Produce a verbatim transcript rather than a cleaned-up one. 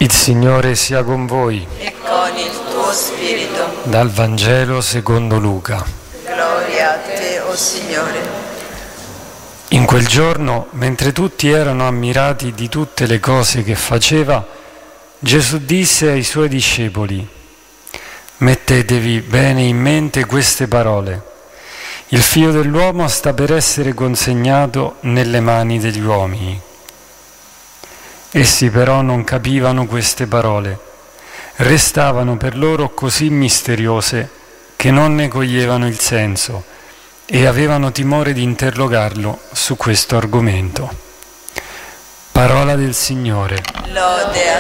Il Signore sia con voi. E con il tuo spirito. Dal Vangelo secondo Luca. Gloria a te, o Signore. In quel giorno, mentre tutti erano ammirati di tutte le cose che faceva, Gesù disse ai suoi discepoli: mettetevi bene in mente queste parole. Il Figlio dell'uomo sta per essere consegnato nelle mani degli uomini. Essi però non capivano queste parole, restavano per loro così misteriose che non ne coglievano il senso e avevano timore di interrogarlo su questo argomento. Parola del Signore. Lode a